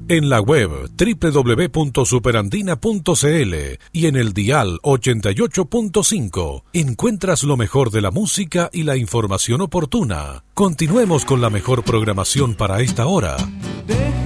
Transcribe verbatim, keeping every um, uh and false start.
En la web doble u doble u doble u punto superandina punto c l y en el dial ochenta y ocho punto cinco encuentras lo mejor de la música y la información oportuna. Continuemos con la mejor programación para esta hora.